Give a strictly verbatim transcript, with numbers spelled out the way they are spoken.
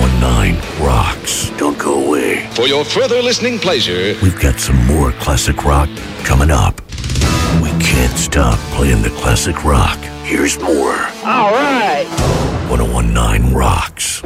1019 rocks. Don't go away. For your further listening pleasure, we've got some more classic rock coming up. We can't stop playing the classic rock. Here's more. All right. ten nineteen rocks.